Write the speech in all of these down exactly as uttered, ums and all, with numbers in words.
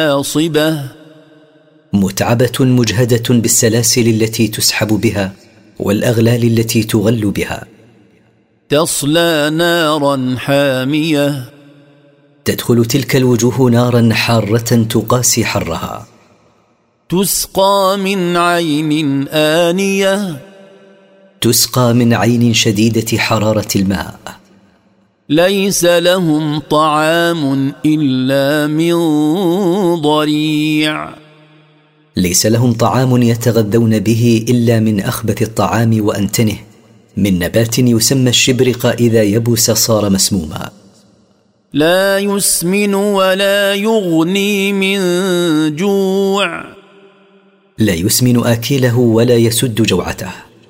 ناصبة متعبة مجهدة بالسلاسل التي تسحب بها والأغلال التي تغل بها. تصلى نارا حامية تدخل تلك الوجوه نارا حارة تقاسي حرها. تسقى من عين آنية تسقى من عين شديدة حرارة الماء. ليس لهم طعام إلا من ضريع ليس لهم طعام يتغذون به إلا من أخبث الطعام وأنتنه، من نبات يسمى الشبرق إذا يبس صار مسموما. لا يسمن ولا يغني من جوع لا يسمن آكله ولا يسد جوعته.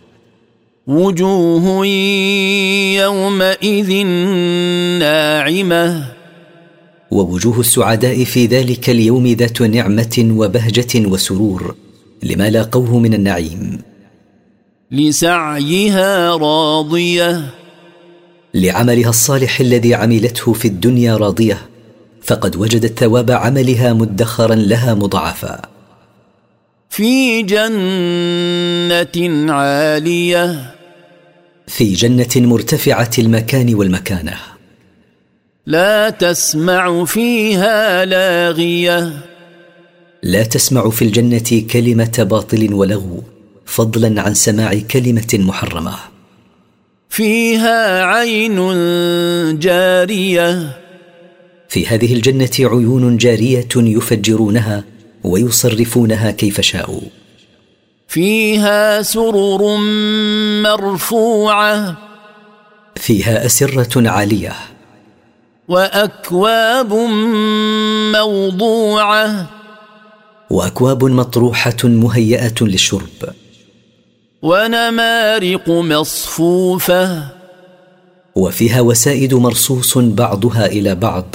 وجوه يومئذ ناعمة ووجوه السعداء في ذلك اليوم ذات نعمة وبهجة وسرور لما لاقوه من النعيم. لسعيها راضية لعملها الصالح الذي عملته في الدنيا راضية، فقد وجدت ثواب عملها مدخرا لها مضاعفا. في جنة عالية في جنة مرتفعة المكان والمكانة. لا تسمع فيها لاغية لا تسمع في الجنة كلمة باطل ولغو، فضلا عن سماع كلمة محرمة. فيها عين جارية في هذه الجنة عيون جارية يفجرونها ويصرفونها كيف شاءوا. فيها سرر مرفوعة فيها أسرة عالية. وأكواب موضوعة وأكواب مطروحة مهيئة للشرب. ونمارق مصفوفة وفيها وسائد مرصوص بعضها إلى بعض.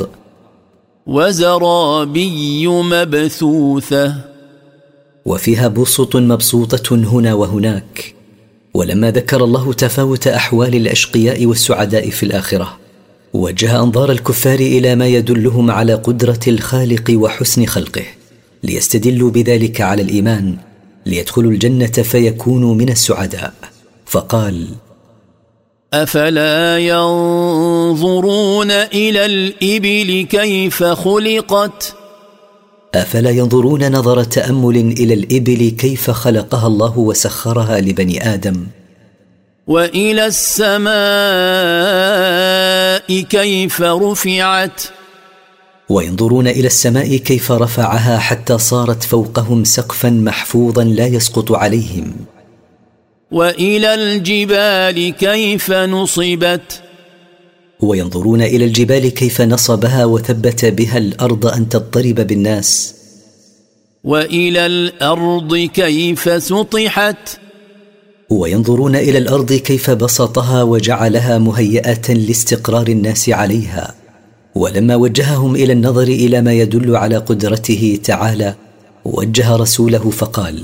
وزرابي مبثوثة وفيها بسط مبسوطة هنا وهناك. ولما ذكر الله تفاوت أحوال الأشقياء والسعداء في الآخرة، وجه أنظار الكفار إلى ما يدلهم على قدرة الخالق وحسن خلقه، ليستدلوا بذلك على الإيمان، ليدخلوا الجنة فيكونوا من السعداء. فقال: أفلا ينظرون إلى الإبل كيف خلقت أفلا ينظرون نظر تأمل إلى الإبل كيف خلقها الله وسخرها لبني آدم. وإلى السماء كيف رفعت وينظرون إلى السماء كيف رفعها حتى صارت فوقهم سقفا محفوظا لا يسقط عليهم. وإلى الجبال كيف نصبت وينظرون إلى الجبال كيف نصبها وثبت بها الأرض أن تضطرب بالناس. وإلى الأرض كيف سطحت وينظرون إلى الأرض كيف بسطها وجعلها مهيئة لاستقرار الناس عليها. ولما وجههم إلى النظر إلى ما يدل على قدرته تعالى، وجه رسوله فقال: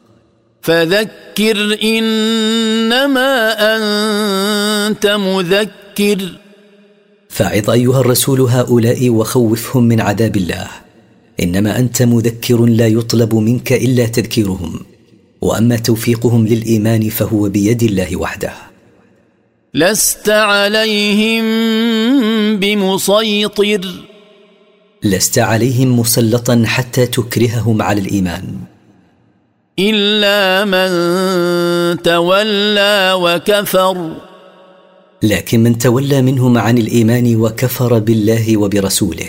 فذكر إنما أنت مذكر فاعظ أيها الرسول هؤلاء وخوفهم من عذاب الله، إنما أنت مذكر لا يطلب منك إلا تذكيرهم، وأما توفيقهم للإيمان فهو بيد الله وحده. لست عليهم بمسيطر لست عليهم مسلطا حتى تكرههم على الإيمان، إلا من تولى وكفر لكن من تولى منهم عن الإيمان وكفر بالله وبرسوله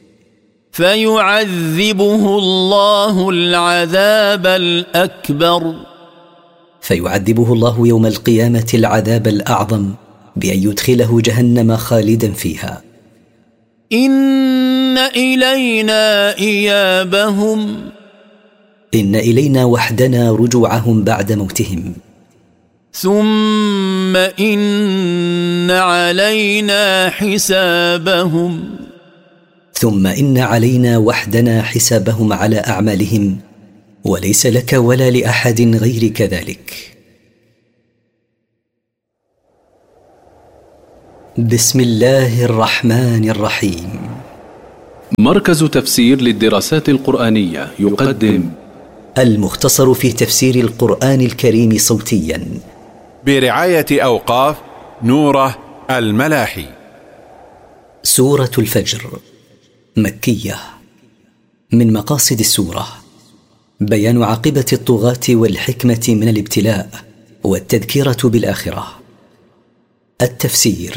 فيعذبه الله العذاب الأكبر فيعذبه الله يوم القيامة العذاب الأعظم بأن يدخله جهنم خالدا فيها. إن إلينا إيابهم إن إلينا وحدنا رجوعهم بعد موتهم. ثم إن علينا حسابهم ثم إن علينا وحدنا حسابهم على أعمالهم، وليس لك ولا لأحد غيرك ذلك. بسم الله الرحمن الرحيم. مركز تفسير للدراسات القرآنية يقدم المختصر في تفسير القرآن الكريم صوتيا برعاية أوقاف نوره الملاحي. سورة الفجر مكية. من مقاصد السورة بيان عاقبة الطغاة والحكمة من الابتلاء والتذكيرة بالآخرة. التفسير: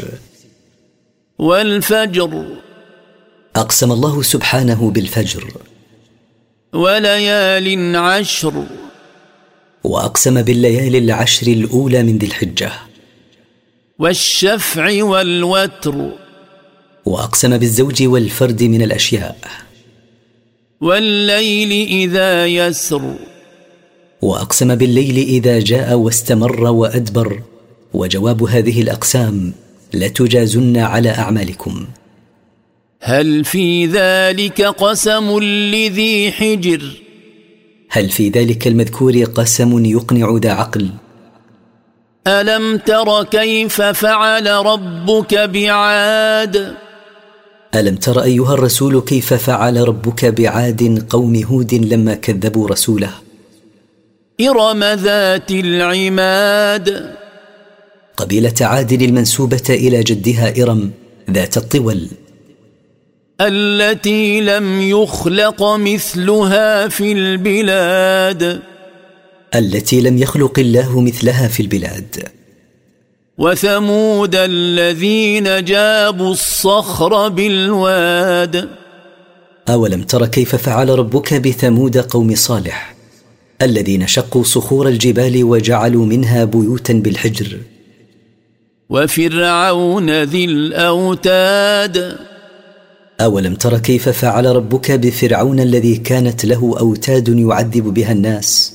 والفجر، أقسم الله سبحانه بالفجر. وليال عشر، وأقسم بالليالي العشر الأولى من ذي الحجة. والشفع والوتر، وأقسم بالزوج والفرد من الأشياء. والليل إذا يسر، وأقسم بالليل إذا جاء واستمر وأدبر. وجواب هذه الأقسام: لتجازن على أعمالكم. هل في ذلك قسم لذي حجر؟ هل في ذلك المذكور قسم يقنع ذا عقل؟ ألم تر كيف فعل ربك بعاد؟ ألم تر أيها الرسول كيف فعل ربك بعاد قوم هود لما كذبوا رسوله؟ إرم ذات العماد، قبيلة عاد المنسوبة إلى جدها إرم ذات الطول، التي لم يخلق مثلها في البلاد، التي لم يخلق الله مثلها في البلاد. وثمود الذين جابوا الصخر بالواد. أولم تر كيف فعل ربك بثمود قوم صالح الذين شقوا صخور الجبال وجعلوا منها بيوتا بالحجر. وفرعون ذي الأوتاد. أولم تر كيف فعل ربك بفرعون الذي كانت له أوتاد يعذب بها الناس.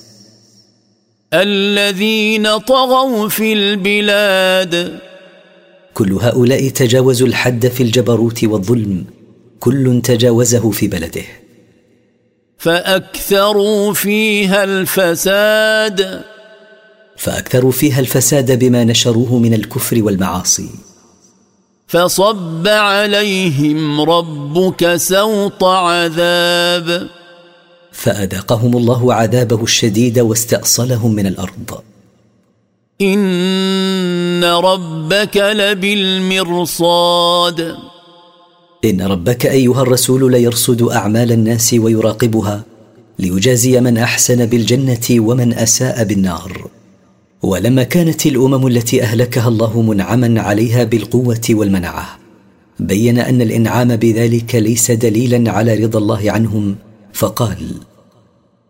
الذين طغوا في البلاد. كل هؤلاء تجاوزوا الحد في الجبروت والظلم، كل تجاوزه في بلده. فأكثروا فيها الفساد. فأكثروا فيها الفساد بما نشروه من الكفر والمعاصي. فصب عليهم ربك سوط عذاب. فأذاقهم الله عذابه الشديد واستأصلهم من الأرض. إن ربك لبالمرصاد. إن ربك أيها الرسول ليرصد أعمال الناس ويراقبها ليجازي من أحسن بالجنة ومن أساء بالنار. ولما كانت الأمم التي أهلكها الله منعما عليها بالقوة والمنعة، بين أن الإنعام بذلك ليس دليلا على رضا الله عنهم، فقال: